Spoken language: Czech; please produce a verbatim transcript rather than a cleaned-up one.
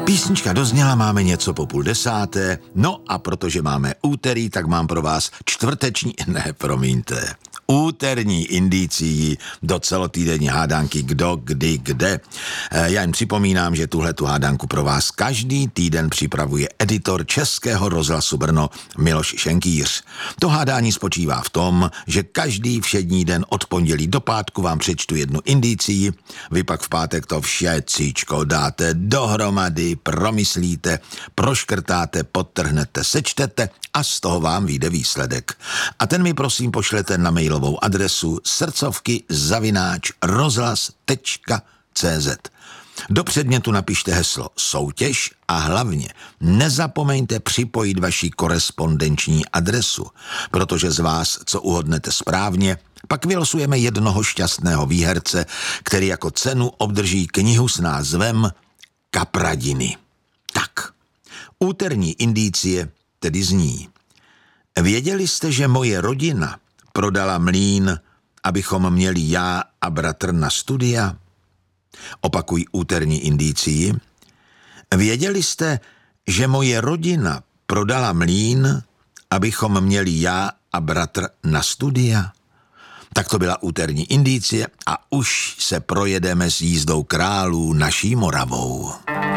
Písnička dozněla, máme něco po půl desáté, no a protože máme úterý, tak mám pro vás čtvrteční, ne, promiňte, úterní indicií do celotýdenní hádanky Kdo, kdy, kde. Já jen připomínám, že tuhletu hádanku pro vás každý týden připravuje editor Českého rozhlasu Brno Miloš Šenkýř. To hádání spočívá v tom, že každý všední den od pondělí do pátku vám přečtu jednu indicii, vy pak v pátek to všecíčko dáte dohromady, promyslíte, proškrtáte, podtrhnete, sečtete a z toho vám vyjde výsledek. A ten mi prosím pošlete na mailovou adresu srdcovky zavináč rozhlas tečka cé zet. Do předmětu napište heslo soutěž a hlavně nezapomeňte připojit vaši korespondenční adresu, protože z vás, co uhodnete správně, pak vylosujeme jednoho šťastného výherce, který jako cenu obdrží knihu s názvem Kapradiny. Tak, úterní indicie tedy zní: věděli jste, že moje rodina prodala mlýn, abychom měli já a bratr na studia? Opakuj úterní indicii. Věděli jste, že moje rodina prodala mlýn, abychom měli já a bratr na studia? Tak to byla úterní indicie a už se projedeme s jízdou králů naší Moravou.